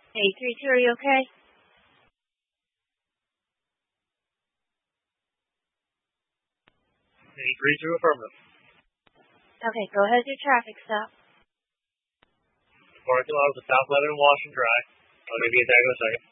832, are you okay? Three two affirmative. Okay, go ahead with your traffic stop. The parking lot of the South Lebanon Wash and Dry. I'll give you a tag in a second.